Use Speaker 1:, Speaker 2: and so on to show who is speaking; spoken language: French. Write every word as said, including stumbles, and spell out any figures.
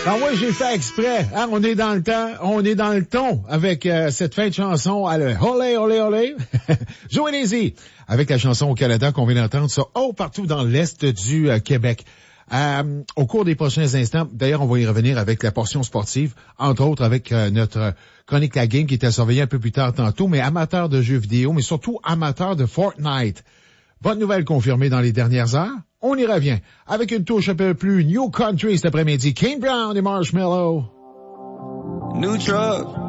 Speaker 1: Ah ouais, j'ai fait exprès. Hein, on est dans le temps, on est dans le ton avec euh, cette fin de chanson à le olé, olé, olé. Joey Lazy avec la chanson au Canada qu'on vient d'entendre ça oh, partout dans l'Est du euh, Québec. Euh, au cours des prochains instants, d'ailleurs, on va y revenir avec la portion sportive, entre autres avec euh, notre chronique La Game qui était surveillée un peu plus tard tantôt, mais amateur de jeux vidéo, mais surtout amateur de Fortnite. Bonne nouvelle confirmée dans les dernières heures. On y revient avec une touche un peu plus New Country cet après-midi. Kane Brown et Marshmello.
Speaker 2: New truck,